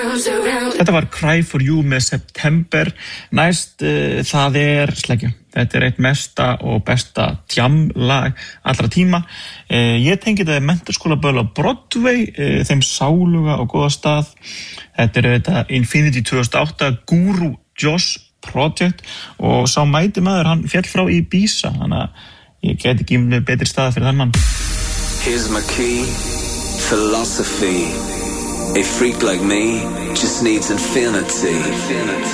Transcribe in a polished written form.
Þetta var Cry for You með September. Næst, það Sleggja. Þetta eitt mesta og besta tjamlag allra tíma. Ég tengi þetta menntaskólaböll á Broadway, þeim sáluga og góða stað. Þetta þetta Infinity 2008, Guru Josh Project og sá mæti maður, hann féll frá Ibiza, þannig að ég geti ekki betri stað fyrir þann mann. Here's my key, philosophy. A freak like me just needs infinity.